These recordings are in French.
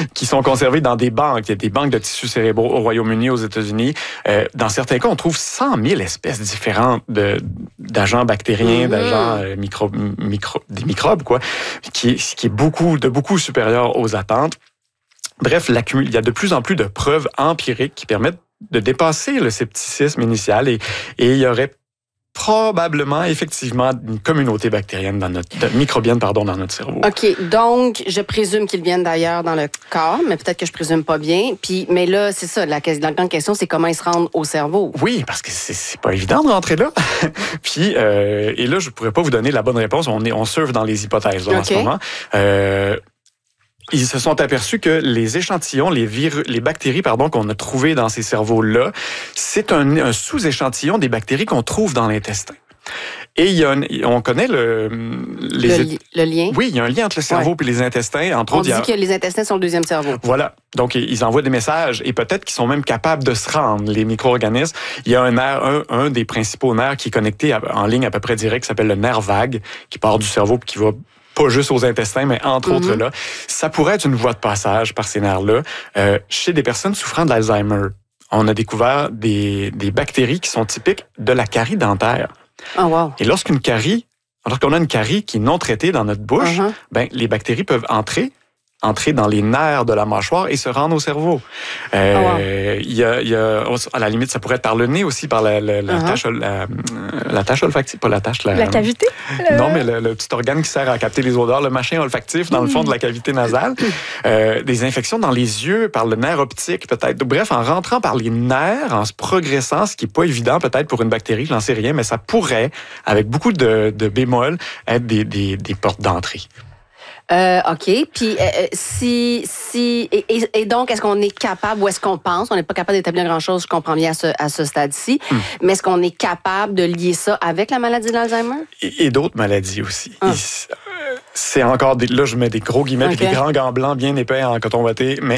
qui sont conservés dans des banques. Il y a des banques de tissus cérébraux au Royaume-Uni, aux États-Unis. Dans certains cas, on trouve 100 000 espèces différentes d'agents bactériens, d'agents des microbes, quoi, qui est beaucoup supérieur aux attentes. Bref, il y a de plus en plus de preuves empiriques qui permettent de dépasser le scepticisme initial et il y aurait probablement, effectivement, une communauté bactérienne microbienne dans notre cerveau. OK. Donc, je présume qu'ils viennent d'ailleurs dans le corps, mais peut-être que je présume pas bien. Mais là, c'est ça, la grande question, c'est comment ils se rendent au cerveau. Oui, parce que c'est pas évident de rentrer là. Puis, et là, je pourrais pas vous donner la bonne réponse. On surfe dans les hypothèses là, en ce moment. Ils se sont aperçus que les échantillons, les bactéries qu'on a trouvées dans ces cerveaux-là, c'est un sous-échantillon des bactéries qu'on trouve dans l'intestin. Et on connaît le lien? Oui, il y a un lien entre le cerveau et les intestins. Entre autres, on dit que les intestins sont le deuxième cerveau. Voilà. Donc, ils envoient des messages et peut-être qu'ils sont même capables de se rendre, les micro-organismes. Il y a un nerf, un des principaux nerfs qui est connecté en ligne à peu près direct, qui s'appelle le nerf vague, qui part du cerveau et qui va pas juste aux intestins, mais entre autres là. Ça pourrait être une voie de passage par ces nerfs-là chez des personnes souffrant d'Alzheimer. On a découvert des bactéries qui sont typiques de la carie dentaire. Oh, wow. Et lorsqu'on a une carie qui est non traitée dans notre bouche, les bactéries peuvent entrer dans les nerfs de la mâchoire et se rendre au cerveau. Il y a, à la limite, ça pourrait être par le nez aussi, par la tâche olfactive, pas la tâche... La cavité? Non, mais le petit organe qui sert à capter les odeurs, le machin olfactif dans le fond de la cavité nasale. Des infections dans les yeux, par le nerf optique peut-être. Bref, en rentrant par les nerfs, en se progressant, ce qui n'est pas évident peut-être pour une bactérie, je n'en sais rien, mais ça pourrait, avec beaucoup de bémols, être des portes d'entrée. OK. Puis, et donc, est-ce qu'on est capable, ou est-ce qu'on pense, on n'est pas capable d'établir grand-chose, je comprends bien à ce stade-ci, mais est-ce qu'on est capable de lier ça avec la maladie d'Alzheimer? Et d'autres maladies aussi. C'est encore là, je mets des gros guillemets et des grands gants blancs bien épais en coton watté, mais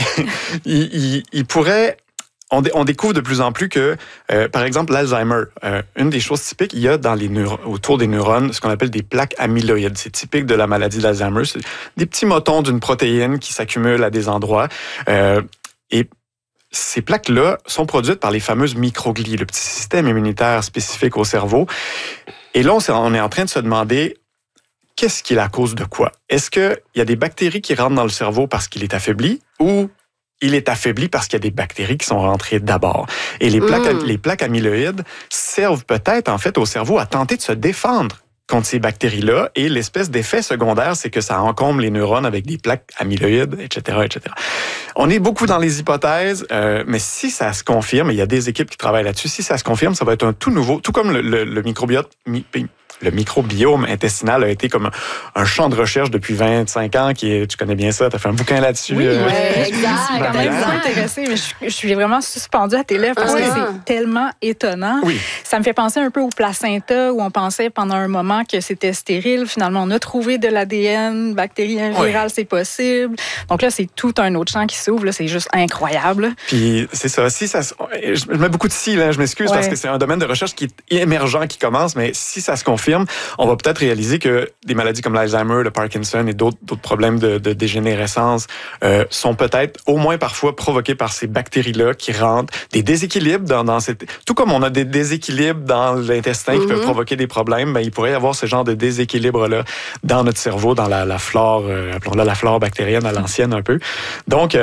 il pourrait... On découvre de plus en plus que, par exemple, l'Alzheimer, une des choses typiques, il y a autour des neurones ce qu'on appelle des plaques amyloïdes. C'est typique de la maladie d'Alzheimer. C'est des petits motons d'une protéine qui s'accumulent à des endroits. Et ces plaques-là sont produites par les fameuses microglies, le petit système immunitaire spécifique au cerveau. Et là, on est en train de se demander... Qu'est-ce qui est la cause de quoi? Est-ce qu'il y a des bactéries qui rentrent dans le cerveau parce qu'il est affaibli ou il est affaibli parce qu'il y a des bactéries qui sont rentrées d'abord? Et les plaques amyloïdes servent peut-être en fait au cerveau à tenter de se défendre contre ces bactéries-là et l'espèce d'effet secondaire, c'est que ça encombre les neurones avec des plaques amyloïdes, etc., etc. On est beaucoup dans les hypothèses, mais si ça se confirme, et il y a des équipes qui travaillent là-dessus, si ça se confirme, ça va être un tout nouveau, tout comme le microbiome intestinal a été comme un champ de recherche depuis 25 ans, tu connais bien ça, tu as fait un bouquin là-dessus. Oui, exact. Je suis quand même intéressée, mais je suis vraiment suspendue à tes lèvres parce que c'est tellement étonnant. Oui. Ça me fait penser un peu au placenta où on pensait pendant un moment que c'était stérile. Finalement, on a trouvé de l'ADN bactérien viral, c'est possible. Donc là, c'est tout un autre champ qui s'ouvre. Là, c'est juste incroyable. Puis c'est ça. Je mets beaucoup de si, là, je m'excuse parce que c'est un domaine de recherche qui est émergent, qui commence, mais si ça se confirme, on va peut-être réaliser que des maladies comme l'Alzheimer, le Parkinson et d'autres problèmes de dégénérescence sont peut-être, au moins parfois, provoqués par ces bactéries-là qui rentrent, des déséquilibres dans cette... Tout comme on a des déséquilibres dans l'intestin qui peuvent provoquer des problèmes, ben, il pourrait y avoir ce genre de déséquilibre-là dans notre cerveau, dans la flore, appelons-la la flore bactérienne à l'ancienne un peu. Donc,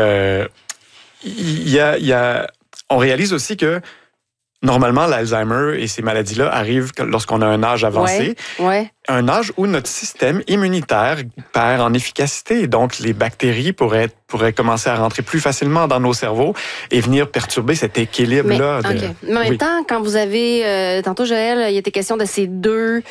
on réalise aussi que normalement, l'Alzheimer et ces maladies-là arrivent lorsqu'on a un âge avancé, un âge où notre système immunitaire perd en efficacité. Donc, les bactéries pourraient commencer à rentrer plus facilement dans nos cerveaux et venir perturber cet équilibre-là. Mais en même temps, quand vous avez... tantôt, Joël, il était question de ces deux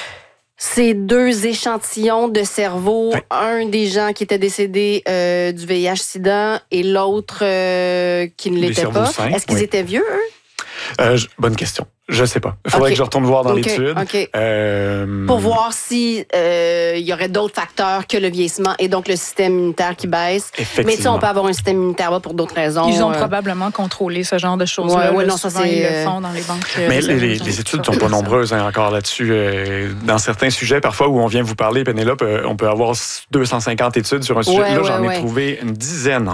échantillons de cerveau, un des gens qui était décédé du VIH-Sida et l'autre qui ne l'était pas. Est-ce qu'ils étaient vieux, eux? Bonne question. Je sais pas. Il faudrait que je retourne voir dans l'étude. Pour voir si il y aurait d'autres facteurs que le vieillissement et donc le système immunitaire qui baisse. Mais tu sais, on peut avoir un système immunitaire bas pour d'autres raisons. Ils ont probablement contrôlé ce genre de choses-là. Non, ça ils le font dans les banques. Mais les études sont pas nombreuses encore là-dessus. Dans certains sujets, parfois, où on vient vous parler, Pénélope, on peut avoir 250 études sur un sujet. Là, j'en ai trouvé une dizaine